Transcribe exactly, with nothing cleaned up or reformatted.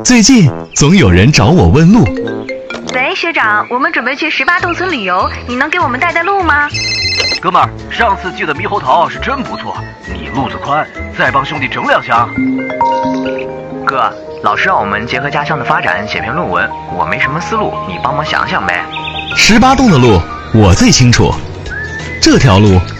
最近总有人找我问路。 喂，学长，我们准备去十八洞村旅游，你能给我们带带路吗？ 哥们儿，上次记得猕猴桃是真不错，你路子宽，再帮兄弟整两箱。 哥，老师让我们结合家乡的发展写篇论文，我没什么思路，你帮忙想想呗。 十八洞的路我最清楚，这条路